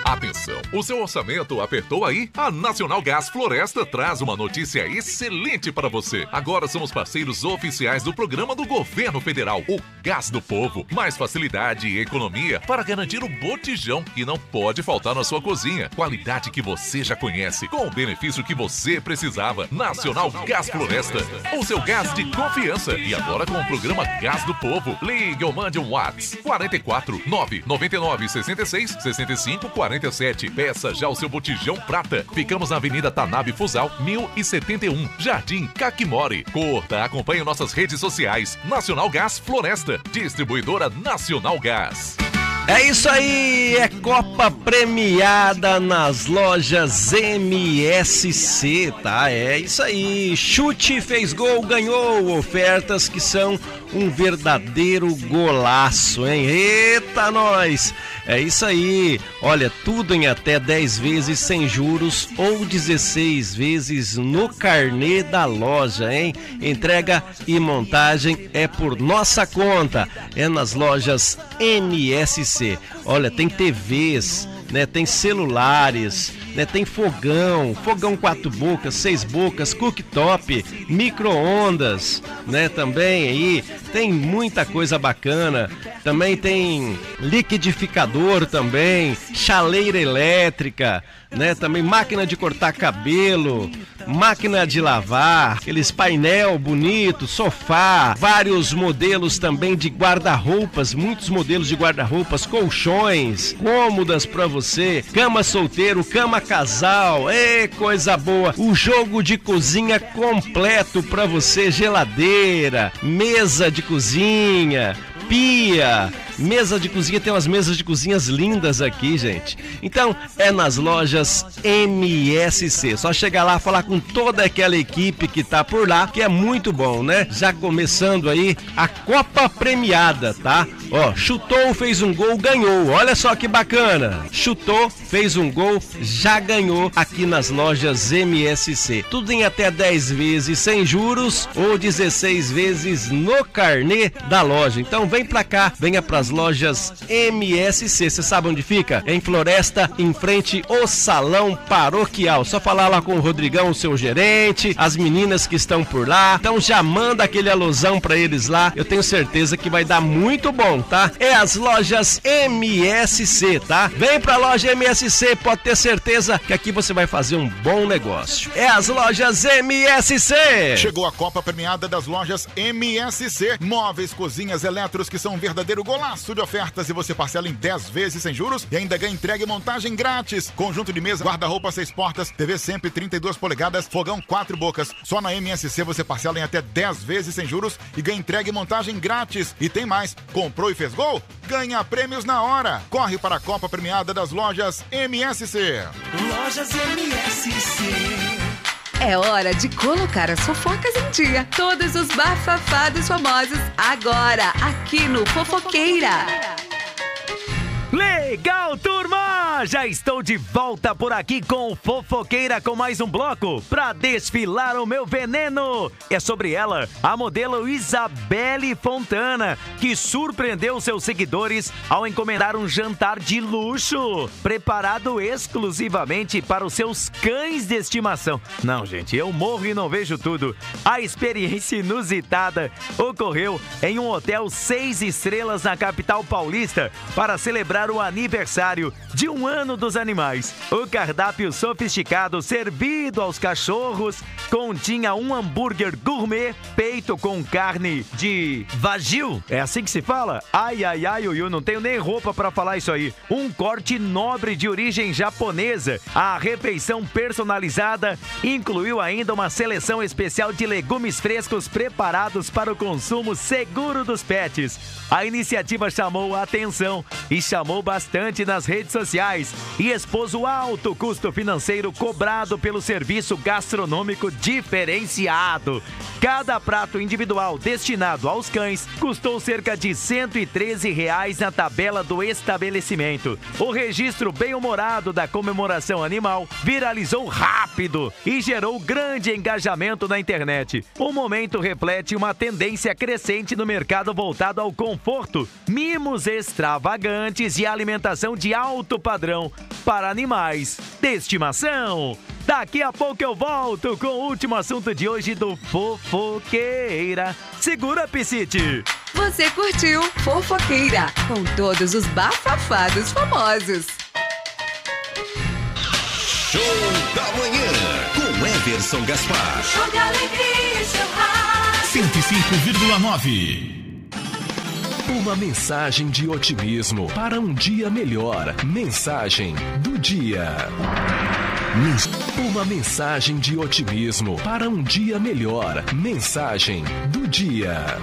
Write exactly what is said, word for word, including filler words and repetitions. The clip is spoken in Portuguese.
Atenção, o seu orçamento apertou aí? A Nacional Gás Floresta traz uma notícia excelente para você. Agora somos parceiros oficiais do programa do Governo Federal, o Gás do Povo. Mais facilidade e economia para garantir o botijão que não pode faltar na sua cozinha. Qualidade que você já conhece, com o benefício que você precisava. Nacional Gás Floresta, o seu gás de confiança. E agora com o programa Gás do Povo. Ligue ou mande um WhatsApp quarenta e quatro, nove nove nove, sessenta e seis, sessenta e cinco, quarenta e sete. Peça já o seu botijão prata. Ficamos na Avenida Tanabe Fusal, mil e setenta e um, Jardim Caquimori. Curta, acompanhe nossas redes sociais. Nacional Gás Floresta, distribuidora Nacional Gás. É isso aí, é Copa premiada nas lojas M S C, tá? É isso aí, chute, fez gol, ganhou, ofertas que são um verdadeiro golaço, hein? Eita, nós! É isso aí, olha, tudo em até dez vezes sem juros ou dezesseis vezes no carnê da loja, hein? Entrega e montagem é por nossa conta, é nas lojas M S C. Olha, tem T Vs, né? Tem celulares, né? Tem fogão, fogão quatro bocas, seis bocas, cooktop, micro-ondas, né? Também aí tem muita coisa bacana. Também tem liquidificador também, chaleira elétrica, né? Também máquina de cortar cabelo, máquina de lavar, aqueles painel bonito, sofá, vários modelos também de guarda-roupas, muitos modelos de guarda-roupas, colchões, cômodas para você, cama solteiro, cama casal, é coisa boa. O jogo de cozinha completo para você, geladeira, mesa de cozinha, pia, mesa de cozinha, tem umas mesas de cozinhas lindas aqui, gente. Então, é nas lojas M S C. Só chegar lá, falar com toda aquela equipe que tá por lá, que é muito bom, né? Já começando aí a Copa premiada, tá? Ó, chutou, fez um gol, ganhou. Olha só que bacana. Chutou, fez um gol, já ganhou aqui nas lojas M S C. Tudo em até dez vezes sem juros ou dezesseis vezes no carnê da loja. Então, vem pra cá, venha pras lojas M S C. Você sabe onde fica? Em Floresta, em frente ao Salão Paroquial. Só falar lá com o Rodrigão, o seu gerente, as meninas que estão por lá. Então já manda aquele alusão pra eles lá. Eu tenho certeza que vai dar muito bom, tá? É as lojas M S C, tá? Vem pra loja M S C, pode ter certeza que aqui você vai fazer um bom negócio. É as lojas M S C. Chegou a Copa premiada das lojas M S C. Móveis, cozinhas, eletros que são um verdadeiro golaço de ofertas e você parcela em dez vezes sem juros e ainda ganha entrega e montagem grátis. Conjunto de mesa, guarda-roupa seis portas, T V sempre trinta e duas polegadas, fogão quatro bocas. Só na M S C você parcela em até dez vezes sem juros e ganha entrega e montagem grátis. E tem mais, comprou e fez gol? Ganha prêmios na hora. Corre para a Copa premiada das lojas M S C. Lojas M S C. É hora de colocar as fofocas em dia. Todos os bafafados famosos agora aqui no Fofoqueira. Legal, turma! Já estou de volta por aqui com o Fofoqueira com mais um bloco pra desfilar o meu veneno. É sobre ela, a modelo Isabelle Fontana, que surpreendeu seus seguidores ao encomendar um jantar de luxo, preparado exclusivamente para os seus cães de estimação. Não, gente, eu morro e não vejo tudo. A experiência inusitada ocorreu em um hotel seis estrelas na capital paulista para celebrar o aniversário de um ano dos animais. O cardápio sofisticado servido aos cachorros continha um hambúrguer gourmet, peito com carne de vagil. É assim que se fala? Ai, ai, ai, eu não tenho nem roupa pra falar isso aí. Um corte nobre de origem japonesa. A refeição personalizada incluiu ainda uma seleção especial de legumes frescos preparados para o consumo seguro dos pets. A iniciativa chamou a atenção e chamou bastante nas redes sociais e expôs o alto custo financeiro cobrado pelo serviço gastronômico diferenciado. Cada prato individual destinado aos cães custou cerca de cento e treze reais na tabela do estabelecimento. O registro bem-humorado da comemoração animal viralizou rápido e gerou grande engajamento na internet. O momento reflete uma tendência crescente no mercado voltado ao conforto, mimos extravagantes e alimentação de alto padrão padrão para animais de estimação. Daqui a pouco eu volto com o último assunto de hoje do Fofoqueira. Segura, Piscite! Você curtiu Fofoqueira, com todos os bafafados famosos. Show da Manhã, com Everson Gaspar. Show de alegria, show rádio. cento e cinco vírgula nove. Uma mensagem de otimismo para um dia melhor. Mensagem do dia. Uma mensagem de otimismo para um dia melhor. Mensagem do dia.